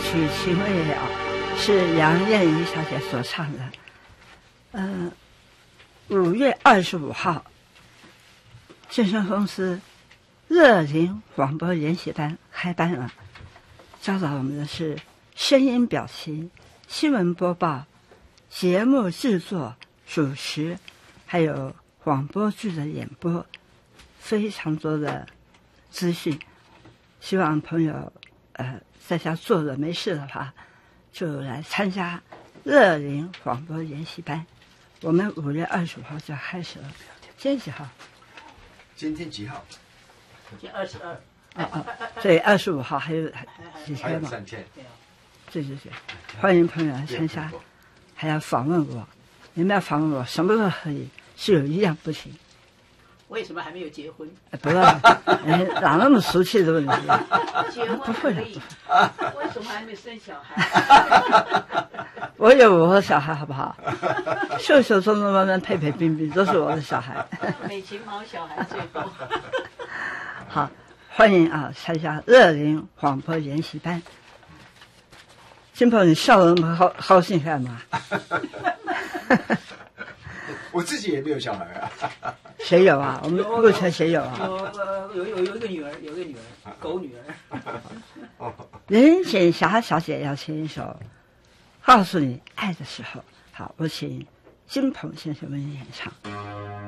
曲《情未了》是杨燕怡小姐所唱的。5月25号，健身公司乐龄广播研习班开班了，教导我们的是声音表情、新闻播报、节目制作、主持，还有广播剧的演播，非常多的资讯。希望朋友在家坐着没事的话，就来参加乐龄广播研习班。我们5月25号就要开始了。今天几号？ 今天几号？ 今天22。 对，25号还有几天嘛？ 还有3天。 对，欢迎朋友来参加，还要访问我。你们要访问我，什么都可以，是有一样不行。 为什么还没有结婚？ 不要，哪那么俗气的问题？ 结婚可以，为什么还没生小孩？ 我有我的小孩，好不好？秀秀、中中、慢慢、佩佩、冰冰都是我的小孩。 美琴毛小孩最多。 好，欢迎啊，参加乐龄广播研习班。金鹏，你笑得那么高兴干嘛？ 我自己也没有小孩啊。 谁有啊？我们目前谁有啊？ 有一个女儿，狗女儿。 任简霞小姐要牵一首《告诉你爱的时候》。好，我请金鹏先生为你演唱。